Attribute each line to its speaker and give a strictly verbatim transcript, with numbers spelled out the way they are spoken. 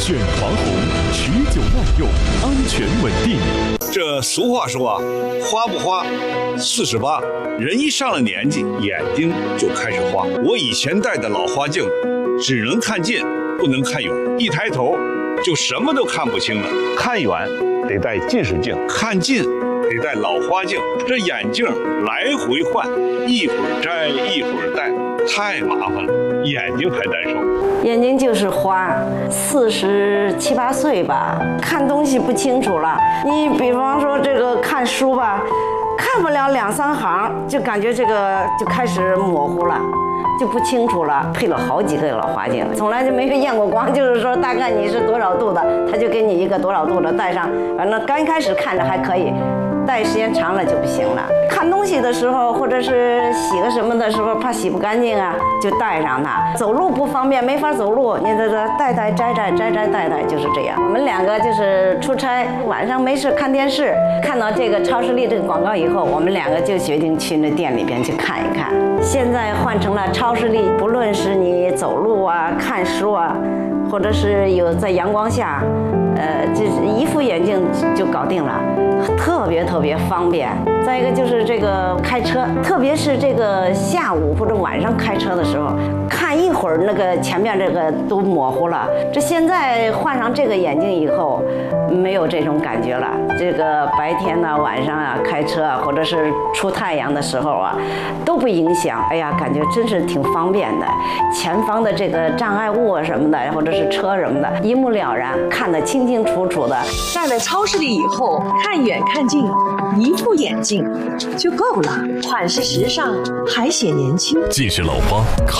Speaker 1: 选华虹，持久耐用，安全稳定。
Speaker 2: 这俗话说啊，花不花，四十八。人一上了年纪，眼睛就开始花。我以前戴的老花镜，只能看近，不能看远，一抬头就什么都看不清了。看远得戴近视镜，看近得戴老花镜。这眼镜来回换，一会儿摘一会儿戴，太麻烦了，眼睛还难受。
Speaker 3: 眼睛就是花，四十七八岁吧，看东西不清楚了。你比方说这个看书吧，看不了两三行，就感觉这个就开始模糊了。就不清楚了，配了好几个老花镜，从来就没有验过光，就是说大概你是多少度的，他就给你一个多少度的戴上，反正刚开始看着还可以，戴时间长了就不行了。看东西的时候，或者是洗个什么的时候，怕洗不干净啊，就戴上它。走路不方便，没法走路，你这这戴戴摘摘摘摘戴戴，就是这样。我们两个就是出差，晚上没事看电视，看到这个超视力这个广告以后，我们两个就决定去那店里边去看一看。现在换成了超视力，不论是你走路啊、看书啊，或者是有在阳光下，呃，就是一副眼镜就搞定了，特别特别方便。再一个就是这个开车，特别是这个下午或者晚上开车的时候，看一会儿那个前面这个都模糊了。这现在换上这个眼镜以后，没有这种感觉了。这个白天呢、晚上啊开车啊，或者是出太阳的时候啊，都不影响。哎呀，感觉真是挺方便的。前方的这个障碍物啊什么的，或者是车什么的，一目了然，看得清清楚楚的。
Speaker 4: 戴了超视力以后，看远看近，一副眼镜就够了，款式时尚，还显年轻。
Speaker 1: 近视老花